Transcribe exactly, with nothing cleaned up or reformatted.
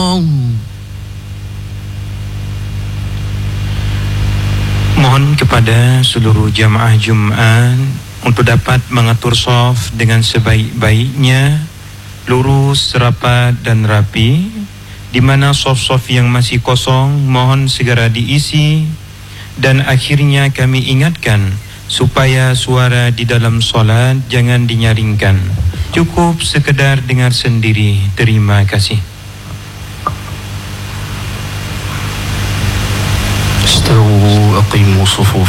Mohon kepada seluruh jamaah Jumat untuk dapat mengatur shaf dengan sebaik-baiknya, lurus, rapat dan rapi. Di mana shaf-shaf yang masih kosong mohon segera diisi. Dan akhirnya kami ingatkan supaya suara di dalam solat jangan dinyaringkan. Cukup sekedar dengar sendiri. Terima kasih. استووا أقيموا صفوفكم